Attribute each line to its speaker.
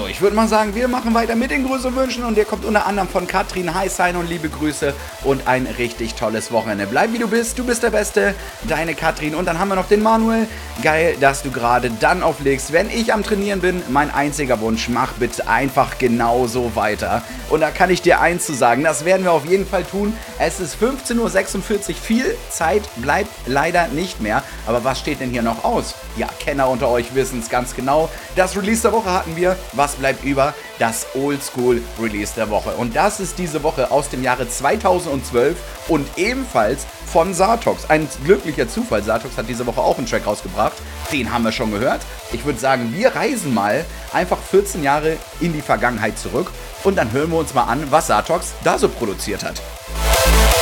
Speaker 1: ich würde mal sagen, wir machen weiter mit den Grüßewünschen und der kommt unter anderem von Katrin. Hi sein und liebe Grüße und ein richtig tolles Wochenende. Bleib wie du bist der Beste, deine Katrin. Und dann haben wir noch den Manuel. Geil, dass du gerade dann auflegst, wenn ich am Trainieren bin. Mein einziger Wunsch, mach bitte einfach genauso weiter. Und da kann ich dir eins zu sagen, das werden wir auf jeden Fall tun. Es ist 15:46 Uhr, viel Zeit bleibt leider nicht mehr. Aber was steht denn hier noch aus? Ja, Kenner unter euch wissen es ganz genau. Das Release der Woche hatten wir. Was bleibt über? Das Oldschool Release der Woche. Und das ist diese Woche aus dem Jahre 2012 und ebenfalls von Sartox. Ein glücklicher Zufall. Sartox hat diese Woche auch einen Track rausgebracht. Den haben wir schon gehört. Ich würde sagen, wir reisen mal einfach 14 Jahre in die Vergangenheit zurück und dann hören wir uns mal an, was Sartox da so produziert hat.